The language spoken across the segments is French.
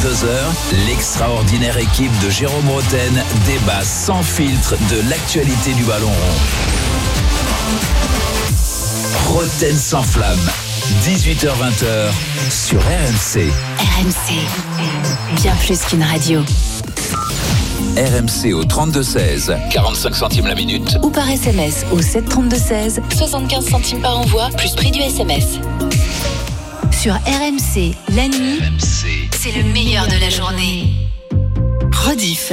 22h, l'extraordinaire équipe de Jérôme Roten débat sans filtre de l'actualité du ballon rond. Roten sans flamme, 18h-20h sur RMC. RMC, bien plus qu'une radio. RMC au 32-16, 45 centimes la minute. Ou par SMS au 732-16, 75 centimes par envoi, plus prix du SMS. Sur RMC, la nuit, c'est le meilleur de la journée. Rediff.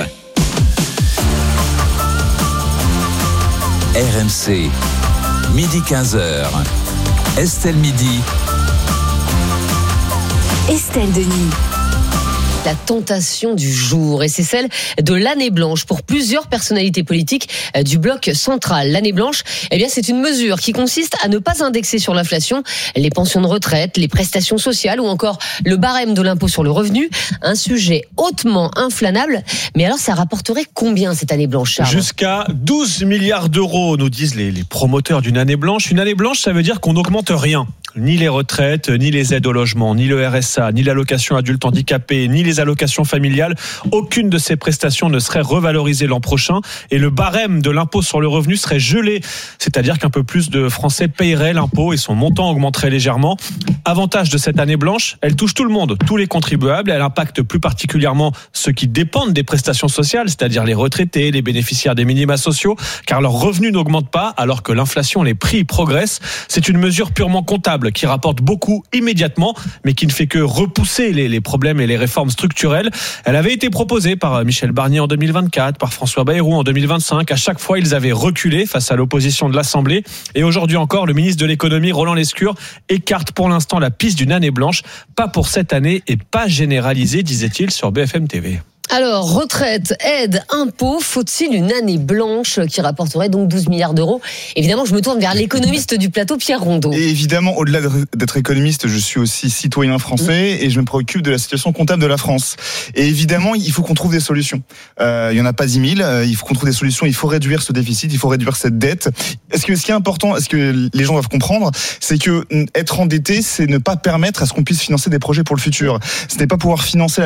RMC, midi 15h. Estelle Midi. Estelle Denis. La tentation du jour, et c'est celle de l'année blanche pour plusieurs personnalités politiques du bloc central. L'année blanche, eh bien, c'est une mesure qui consiste à ne pas indexer sur l'inflation les pensions de retraite, les prestations sociales ou encore le barème de l'impôt sur le revenu. Un sujet hautement inflammable. Mais alors, ça rapporterait combien cette année blanche, Charles ? Jusqu'à 12 milliards d'euros, nous disent les promoteurs d'une année blanche. Une année blanche, ça veut dire qu'on n'augmente rien. Ni les retraites, ni les aides au logement, ni le RSA, ni l'allocation adulte handicapé, ni les allocations familiales. Aucune de ces prestations ne serait revalorisée l'an prochain et le barème de l'impôt sur le revenu serait gelé. C'est-à-dire qu'un peu plus de Français paieraient l'impôt et son montant augmenterait légèrement. Avantage de cette année blanche, elle touche tout le monde, tous les contribuables. Elle impacte plus particulièrement ceux qui dépendent des prestations sociales, c'est-à-dire les retraités, les bénéficiaires des minima sociaux, car leurs revenus n'augmentent pas alors que l'inflation, les prix progressent. C'est une mesure purement comptable qui rapporte beaucoup immédiatement, mais qui ne fait que repousser les problèmes et les réformes structurelles. Elle avait été proposée par Michel Barnier en 2024, par François Bayrou en 2025. À chaque fois, ils avaient reculé face à l'opposition de l'Assemblée. Et aujourd'hui encore, le ministre de l'économie, Roland Lescure, écarte pour l'instant la piste d'une année blanche. Pas pour cette année et pas généralisée, disait-il sur BFM TV. Alors, retraite, aide, impôts, faut-il une année blanche qui rapporterait donc 12 milliards d'euros ? Évidemment, je me tourne vers l'économiste du plateau, Pierre Rondeau. Et évidemment, au-delà d'être économiste, je suis aussi citoyen français et je me préoccupe de la situation comptable de la France. Et évidemment, il faut qu'on trouve des solutions. Il n'y en a pas 10 000, il faut qu'on trouve des solutions, il faut réduire ce déficit, il faut réduire cette dette. Ce qui est important, ce que les gens doivent comprendre, c'est que être endetté, c'est ne pas permettre à ce qu'on puisse financer des projets pour le futur. Ce n'est pas pouvoir financer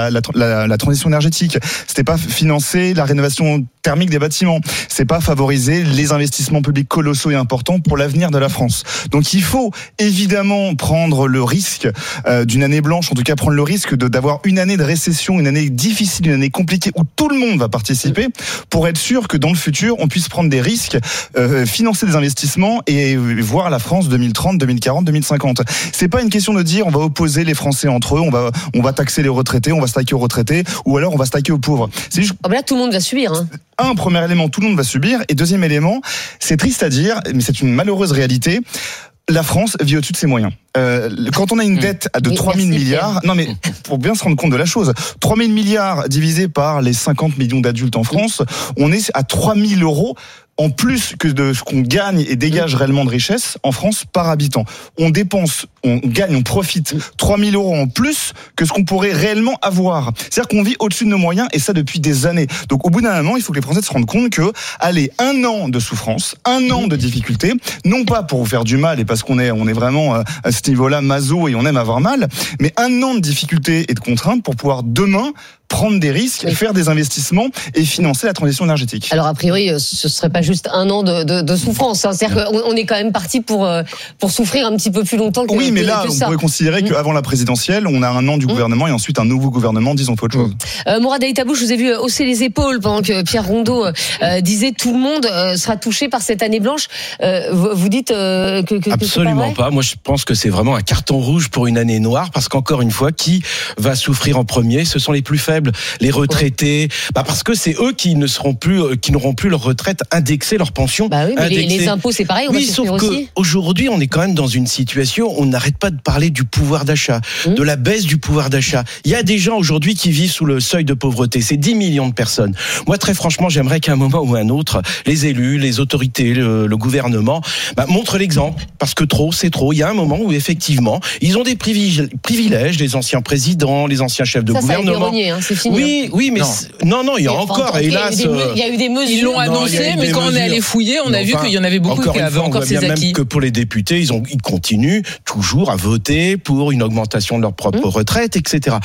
la transition énergétique, c'était pas financer la rénovation thermique des bâtiments, c'est pas favoriser les investissements publics colossaux et importants pour l'avenir de la France. Donc il faut évidemment prendre le risque d'une année blanche, en tout cas prendre le risque d'avoir une année de récession, une année difficile, une année compliquée où tout le monde va participer pour être sûr que dans le futur on puisse prendre des risques, financer des investissements et voir la France 2030, 2040, 2050. C'est pas une question de dire on va opposer les Français entre eux, on va taxer les retraités, on va s'attaquer aux retraités ou alors on va s'attaquer aux pauvres. C'est juste... Là tout le monde va subir. Un premier élément, tout le monde va subir. Et deuxième élément, c'est triste à dire, mais c'est une malheureuse réalité. La France vit au-dessus de ses moyens. Quand on a une dette de 3 000 milliards, non mais pour bien se rendre compte de la chose, 3 000 milliards divisé par les 50 millions d'adultes en France, on est à 3 000 euros en plus que de ce qu'on gagne et dégage réellement de richesse en France par habitant. On dépense, on gagne, on profite 3 000 euros en plus que ce qu'on pourrait réellement avoir. C'est-à-dire qu'on vit au-dessus de nos moyens et ça depuis des années. Donc au bout d'un moment, il faut que les Français se rendent compte que, allez, 1 an de souffrance, 1 an de difficulté, non pas pour vous faire du mal et parce qu'on est vraiment à ce niveau-là maso et on aime avoir mal, mais 1 an de difficulté et de contraintes pour pouvoir demain prendre des risques, faire des investissements et financer la transition énergétique. Alors a priori, ce serait pas juste 1 an de souffrance. C'est-à-dire qu'on est quand même parti pour souffrir un petit peu plus longtemps que ça. Oui, mais là, on pourrait considérer qu'avant la présidentielle, on a 1 an du gouvernement et ensuite un nouveau gouvernement, disons pas autre chose. Mourad Aïtabou, je vous ai vu hausser les épaules pendant que Pierre Rondeau disait tout le monde sera touché par cette année blanche. Vous dites que absolument c'est pas vrai ? pas. Moi, je pense que c'est vraiment un carton rouge pour une année noire parce qu'encore une fois, qui va souffrir en premier ? Ce sont les plus faibles, les retraités, parce que c'est eux qui n'auront plus leur retraite indexée, leur pension indexée. Les impôts, c'est pareil, on va souffrir aussi. Sauf qu'aujourd'hui, on est quand même dans une situation où on n'arrête pas de parler du pouvoir d'achat, de la baisse du pouvoir d'achat. Il y a des gens aujourd'hui qui vivent sous le seuil de pauvreté. C'est 10 millions de personnes. Moi, très franchement, j'aimerais qu'à un moment ou un autre, les élus, les autorités, le gouvernement, montrent l'exemple. Parce que trop, c'est trop. Il y a un moment où, effectivement, ils ont des privilèges, les anciens présidents, les anciens chefs de gouvernement. C'est fini. Oui, mais non, il y a encore, hélas. Il y a eu des mesures. Ils l'ont annoncé, mais quand on est allé fouiller, on a vu qu'il y en avait beaucoup qui avaient encore ces acquis. Même que pour les députés, ils continuent toujours à voter pour une augmentation de leur propre retraite, etc.